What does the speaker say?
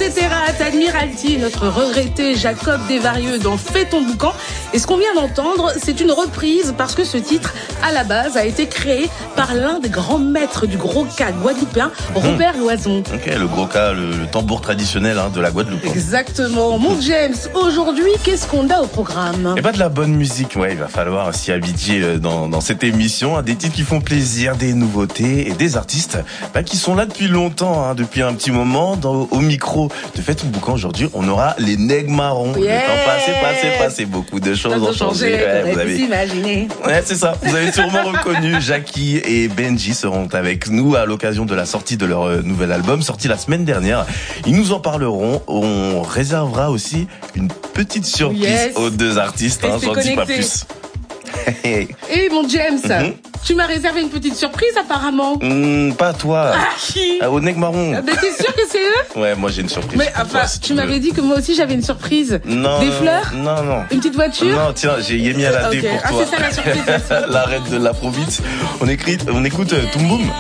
Tétérat, Admiralty, notre regretté Jacob Desvarieux dans Fais ton boucan. Et ce qu'on vient d'entendre, c'est une reprise parce que ce titre, à la base, a été créé par l'un des grands maîtres du gros cas guadeloupéen, Robert Loison. Ok, le gros cas, le tambour traditionnel de la Guadeloupe. Exactement. Mon James, aujourd'hui, qu'est-ce qu'on a au programme? Et de la bonne musique, ouais, il va falloir s'y habituer dans cette émission. Des titres qui font plaisir, des nouveautés et des artistes qui sont là depuis longtemps, depuis un petit moment. Au micro de Fais ton boucan, aujourd'hui, on aura les Nègres Marrons. Yeah. Le temps passé, beaucoup de choses ont changé. Vous avez imaginé. Ouais, c'est ça. Vous avez sûrement reconnu. Jackie et Benji seront avec nous à l'occasion de la sortie de leur nouvel album, sorti la semaine dernière. Ils nous en parleront. On réservera aussi une petite surprise aux deux artistes. J'en dis pas plus. Et mon James, tu m'as réservé une petite surprise apparemment. Pas toi. Qui? Aux Nègres Marrons. Mais t'es sûr que c'est eux? Ouais, moi j'ai une surprise. Mais enfin, tu m'avais dit que moi aussi j'avais une surprise. Non. Des fleurs? Non. Une petite voiture? Non, tiens, j'ai Yemi Alade pour toi. C'est ça la surprise. La reine de l'Afrobeat. On écoute Toum Boum.